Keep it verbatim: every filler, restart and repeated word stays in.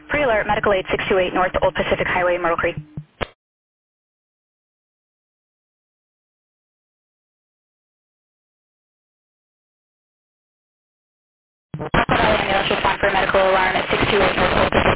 Pre-alert, Medical Aid six two eight North Old Pacific Highway, Myrtle Creek. Alpha Valley ambulance respond for a medical alarm at six two eight North Old Pacific